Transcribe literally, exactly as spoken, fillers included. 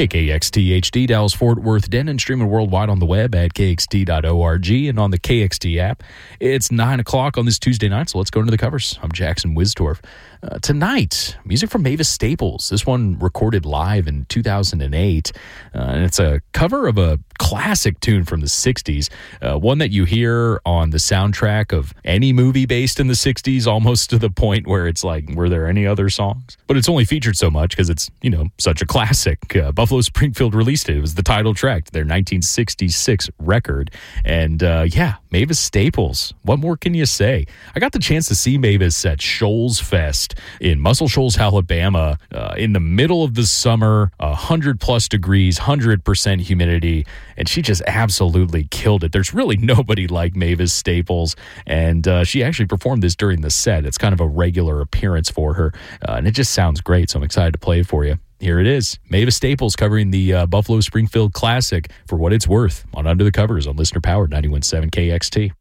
K K X T H D, Dallas, Fort Worth, Denton, streaming worldwide on the web at K X T dot org and on the K X T app. It's nine o'clock on this Tuesday night, so let's go into the covers. I'm Jackson Wisdorf. Uh, tonight, music from Mavis Staples. This one recorded live in two thousand eight, uh, and it's a cover of a classic tune from the sixties, uh, one that you hear on the soundtrack of any movie based in the sixties, almost to the point where it's like, were there any other songs? But it's only featured so much because it's, you know, such a classic. Uh, Buffalo Springfield released it. It was the title track, their nineteen sixty-six record. And uh, yeah, Mavis Staples. What more can you say? I got the chance to see Mavis at Shoals Fest in Muscle Shoals, Alabama, uh, in the middle of the summer, one hundred plus degrees, one hundred percent humidity, and she just absolutely killed it. There's really nobody like Mavis Staples, and uh, she actually performed this during the set. It's kind of a regular appearance for her, uh, and it just sounds great, so I'm excited to play it for you. Here it is, Mavis Staples covering the uh, Buffalo Springfield Classic For What It's Worth on Under the Covers on Listener Powered ninety-one point seven K X T.